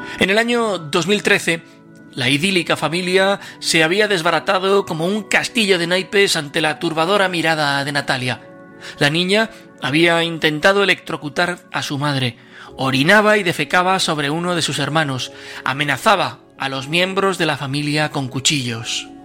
En el año 2013, la idílica familia se había desbaratado como un castillo de naipes ante la turbadora mirada de Natalia. La niña había intentado electrocutar a su madre, orinaba y defecaba sobre uno de sus hermanos, amenazaba a los miembros de la familia con cuchillos.